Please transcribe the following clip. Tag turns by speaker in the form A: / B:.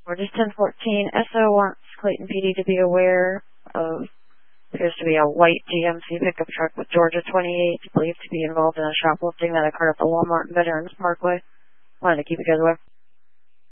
A: We're just 1014. SO wants Clayton PD to be aware of, appears to be a white GMC pickup truck with Georgia 28, believed to be involved in a shoplifting that occurred at the Walmart Veterans Parkway. Wanted to keep you guys aware.